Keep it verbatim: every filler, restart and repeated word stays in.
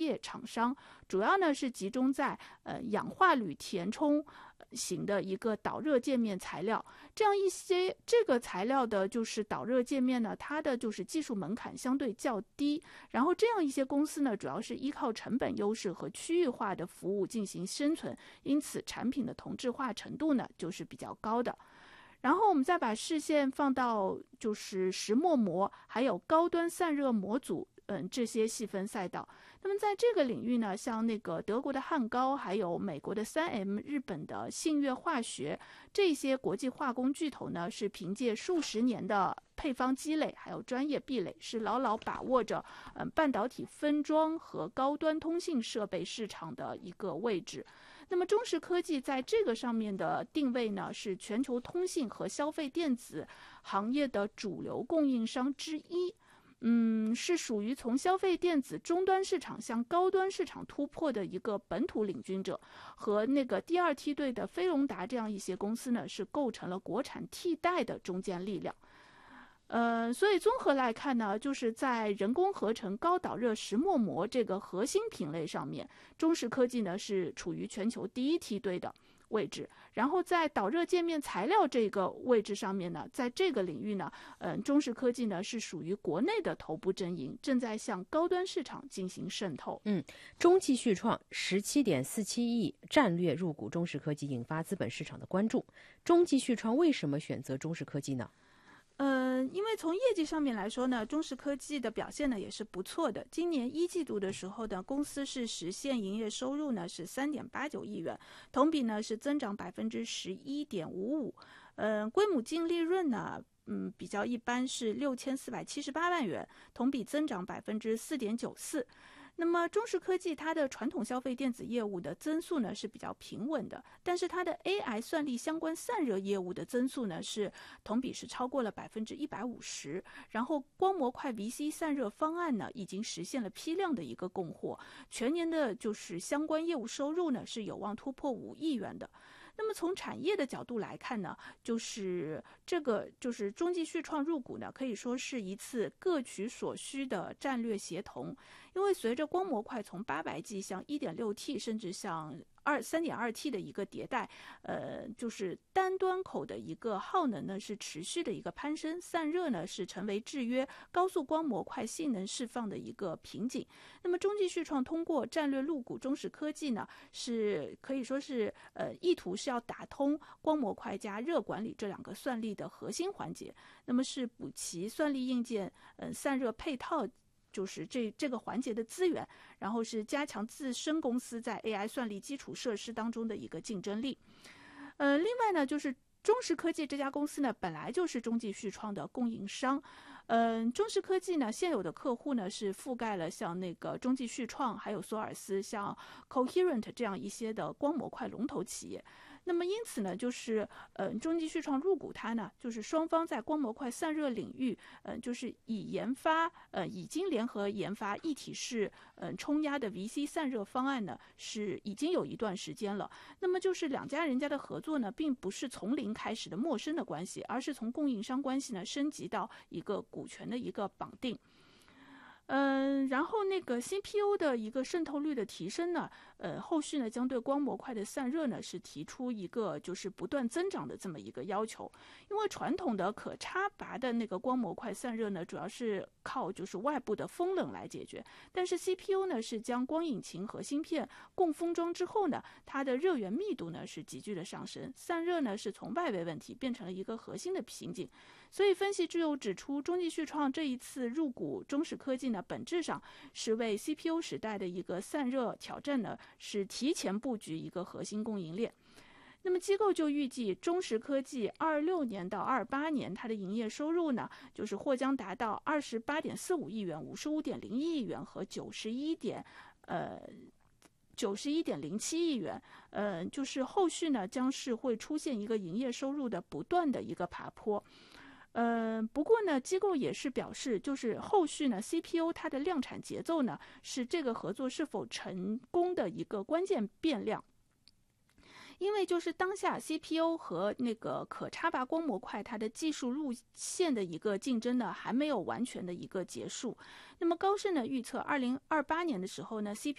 业厂商，主要呢是集中在呃氧化铝填充型的一个导热界面材料。这样一些这个材料的就是导热界面呢，它的就是技术门槛相对较低，然后这样一些公司呢，主要是依靠成本优势和区域化的服务进行生存，因此产品的同质化程度呢就是比较高的。然后我们再把视线放到就是石墨膜还有高端散热模组嗯，这些细分赛道。那么在这个领域呢，像那个德国的汉高，还有美国的 三 M、 日本的信越化学，这些国际化工巨头呢，是凭借数十年的配方积累还有专业壁垒，是牢牢把握着嗯半导体分装和高端通信设备市场的一个位置。那么中石科技在这个上面的定位呢，是全球通信和消费电子行业的主流供应商之一。嗯，是属于从消费电子终端市场向高端市场突破的一个本土领军者，和那个第二梯队的飞龙达这样一些公司呢，是构成了国产替代的中坚力量。呃，所以综合来看呢，就是在人工合成高导热石墨膜这个核心品类上面，中石科技呢是处于全球第一梯队的位置。然后在导热界面材料这个位置上面呢，在这个领域呢，嗯、呃，中石科技呢是属于国内的头部阵营，正在向高端市场进行渗透。 嗯，中继续创十七点四七亿战略入股中石科技，引发资本市场的关注。中继续创为什么选择中石科技呢？ 嗯，因为从业绩上面来说呢，中石科技的表现呢也是不错的。今年一季度的时候呢，公司是实现营业收入呢是三点八九亿元，同比呢是增长百分之十一点五五。嗯，归母净利润呢，嗯，比较一般，是六千四百七十八万元，同比增长百分之四点九四。那么中石科技它的传统消费电子业务的增速呢是比较平稳的，但是它的 A I 算力相关散热业务的增速呢是同比是超过了百分之一百五十，然后光模块 V C 散热方案呢已经实现了批量的一个供货，全年的就是相关业务收入呢是有望突破五亿元的。那么从产业的角度来看呢，就是这个就是中继续创入股呢，可以说是一次各取所需的战略协同。因为随着光模块从八百 G 向 一点六 T 甚至向二 三点二 T 的一个迭代，呃，就是单端口的一个耗能呢是持续的一个攀升，散热呢是成为制约高速光模块性能释放的一个瓶颈。那么中继续创通过战略入股中石科技呢，是可以说是呃意图是要打通光模块加热管理这两个算力的核心环节，那么是补齐算力硬件呃散热配套。就是这这个环节的资源，然后是加强自身公司在 A I 算力基础设施当中的一个竞争力。呃，另外呢，就是中石科技这家公司呢，本来就是中继续创的供应商。嗯、呃，中石科技呢，现有的客户呢是覆盖了像那个中继续创，还有索尔斯、像 Coherent 这样一些的光模块龙头企业。那么因此呢，就是呃，中继续创入股它呢，就是双方在光模块散热领域，呃，就是以研发呃已经联合研发一体式呃冲压的 V C 散热方案呢，是已经有一段时间了。那么就是两家人家的合作呢，并不是从零开始的陌生的关系，而是从供应商关系呢升级到一个股权的一个绑定。嗯，然后那个 C P U 的一个渗透率的提升呢，呃，后续呢将对光模块的散热呢是提出一个就是不断增长的这么一个要求。因为传统的可插拔的那个光模块散热呢，主要是靠就是外部的风冷来解决，但是 C P U 呢是将光引擎和芯片共封装之后呢，它的热源密度呢是急剧的上升，散热呢是从外围问题变成了一个核心的瓶颈。所以分析之友指出，中继续创这一次入股中石科技呢，本质上是为 C P U 时代的一个散热挑战呢，是提前布局一个核心供应链。那么机构就预计，中石科技二六年到二八年，它的营业收入呢，就是或将达到二十八点四五亿元、五十五点零一亿元和九十一点呃。九十一点零七亿元，呃，就是后续呢将是会出现一个营业收入的不断的一个爬坡。呃，不过呢，机构也是表示，就是后续呢 C P U 它的量产节奏呢，是这个合作是否成功的一个关键变量。因为就是当下 C P U 和那个可插拔光模块它的技术路线的一个竞争呢，还没有完全的一个结束。那么高盛呢预测二零二八年的时候呢 ，C P